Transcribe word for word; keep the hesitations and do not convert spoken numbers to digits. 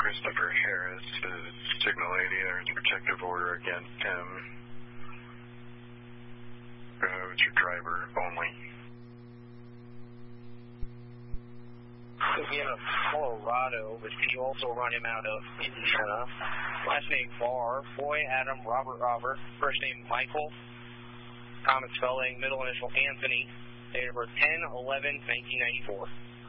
Christopher Harris is Signal eighty. There's a protective order against him. Uh, it's your driver only. Indiana, Colorado, but can you also run him out of Indiana? Last name Barr, boy Adam, Robert Robert, first name Michael, common spelling, middle initial Anthony, date of birth ten eleven nineteen ninety-four.